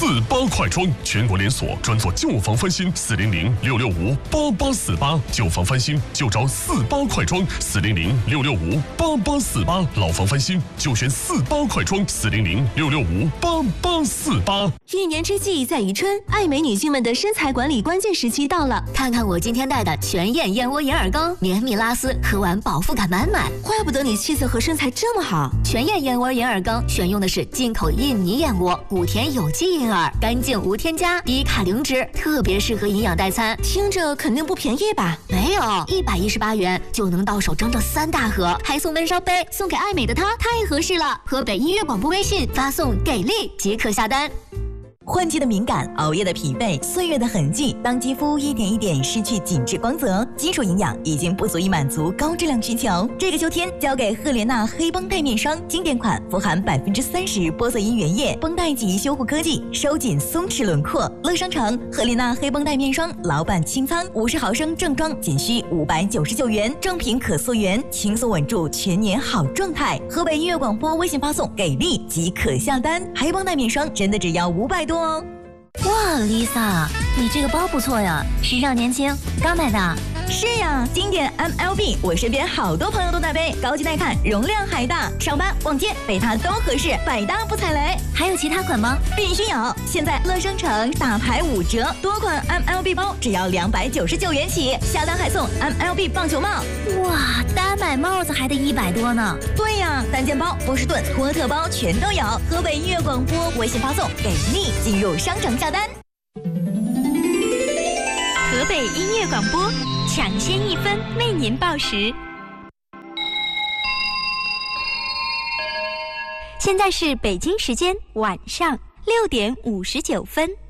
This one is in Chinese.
48快装，全国连锁，专做旧房翻新，400-665-8848，旧房翻新就找48快装，400-665-8848，老房翻新就选48快装，400-665-8848。 一年之计在于春，爱美女性们的身材管理关键时期到了。 看看我今天带的全燕燕窝银耳羹，绵密拉丝，喝完饱腹感满满。 怪不得你气色和身材这么好。 全燕燕窝银耳羹选用的是进口印尼燕窝，谷田有机银耳，干净无添加，低卡零脂，特别适合营养代餐。 听着肯定不便宜吧？ 没有，118元就能到手整整3大盒，还送闷烧杯，送给爱美的她太合适了。河北音乐广播微信发送“给力”即可下单。 换季的敏感，熬夜的疲惫，岁月的痕迹，当肌肤一点一点失去紧致光泽，基础营养已经不足以满足高质量需求。这个秋天交给赫莲娜黑绷带面霜，经典款，富含30%玻色因原液，绷带级修护科技，收紧松弛轮廓。乐商城赫莲娜黑绷带面霜老版清仓，50毫升正装仅需599元，正品可溯源，轻松稳住全年好状态。河北音乐广播微信发送“给力”即可下单，黑绷带面霜真的只要500多哦。 哇 ，Lisa， 你这个包不错呀，时尚年轻，刚买的。 是呀，经典 MLB， 我身边好多朋友都在背，高级耐看，容量还大，上班逛街背它都合适，百搭不踩雷。 还有其他款吗？ 必须有！现在乐商城大牌5折，多款 MLB 包只要299元起，下单还送 MLB 棒球帽。 哇，单买帽子还得100多呢。 对呀，单件包、波士顿、托特包全都有。河北音乐广播微信发送“给力”，进入商城下单。 河北音乐广播，抢先1分为您报时。现在是北京时间晚上6点59分。